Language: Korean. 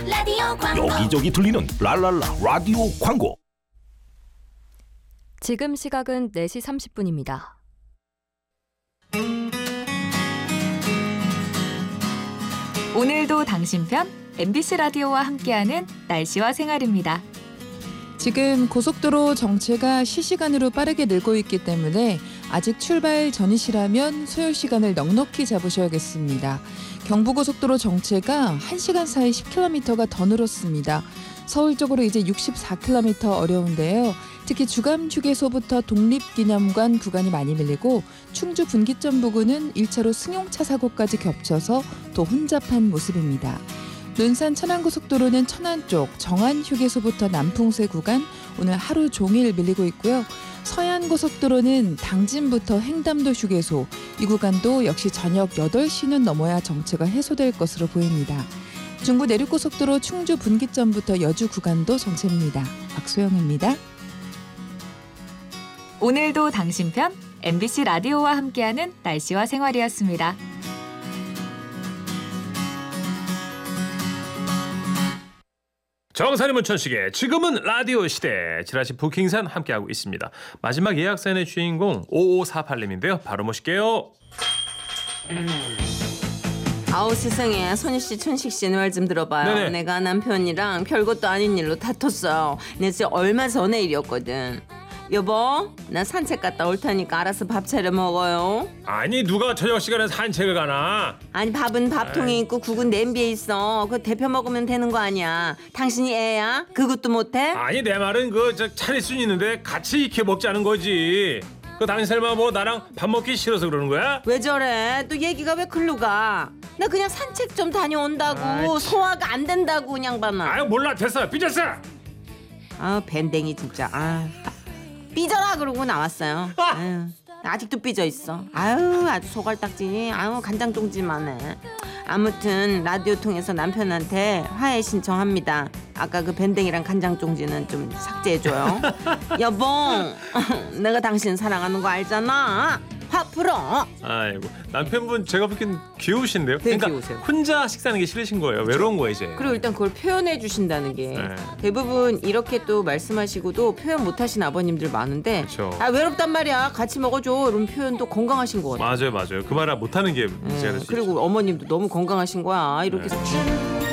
라디오 광고. 여기저기 들리는 랄랄라 라디오 광고. 지금 시각은 4시 30분입니다. 오늘도 당신 편 MBC 라디오와 함께하는 날씨와 생활입니다. 지금 고속도로 정체가 실시간으로 빠르게 늘고 있기 때문에 아직 출발 전이시라면 소요 시간을 넉넉히 잡으셔야겠습니다. 경부고속도로 정체가 1시간 사이 10km가 더 늘었습니다. 서울 쪽으로 이제 64km 어려운데요. 특히 주감휴게소부터 독립기념관 구간이 많이 밀리고 충주 분기점 부근은 1차로 승용차 사고까지 겹쳐서 더 혼잡한 모습입니다. 논산 천안고속도로는 천안 쪽 정안휴게소부터 남풍새 구간 오늘 하루 종일 밀리고 있고요. 서해안고속도로는 당진부터 횡담도 휴게소 이 구간도 역시 저녁 8시는 넘어야 정체가 해소될 것으로 보입니다. 중부 내륙고속도로 충주 분기점부터 여주 구간도 정체입니다. 박소영입니다. 오늘도 당신 편 MBC 라디오와 함께하는 날씨와 생활이었습니다. 정선이 문천식의 지금은 라디오 시대 지라시 부킹산 함께하고 있습니다. 마지막 예약 사연의 주인공 5548님인데요. 바로 모실게요. 아우 세상에 선희씨 천식씨 내 말 좀 들어봐요. 네네. 내가 남편이랑 별것도 아닌 일로 다퉜어요. 근데 진짜 얼마 전에 일이었거든. 여보 나 산책 갔다 올 테니까 알아서 밥 차려 먹어요. 아니 누가 저녁 시간에 산책을 가나? 아니 밥은 밥통에 있고 국은 냄비에 있어. 그거 데펴 먹으면 되는 거 아니야. 당신이 애야? 그것도 못해? 아니 내 말은 그 차릴 수는 있는데 같이 익혀 먹자는 거지. 그 당신 설마 뭐 나랑 밥 먹기 싫어서 그러는 거야? 왜 저래? 또 얘기가 왜 글로 가? 나 그냥 산책 좀 다녀온다고. 아이, 소화가 안 된다고 그냥 봐나. 아유 몰라 됐어 삐졌어. 아 밴댕이 진짜. 아 삐져라 그러고 나왔어요. 아유, 아직도 삐져 있어. 아유 아주 소갈딱지. 아유 간장종지만 해. 아무튼 라디오 통해서 남편한테 화해 신청합니다. 아까 그 밴댕이랑 간장종지는 좀 삭제해줘요. 여보 내가 당신 사랑하는 거 알잖아. 화 풀어. 아이고 남편분 제가 보기엔 귀여우신데요. 되게 그러니까 귀여우세요. 혼자 식사하는 게 싫으신 거예요. 외로운 거예요 이제. 그리고 일단 그걸 표현해 주신다는 게 네. 대부분 이렇게 또 말씀하시고도 표현 못하신 아버님들 많은데 그쵸. 아 외롭단 말이야 같이 먹어줘 이런 표현도 건강하신 것 같아요. 맞아요. 그 말 못하는 게 문제가 될 수 있죠. 그리고 어머님도 너무 건강하신 거야 이렇게 네.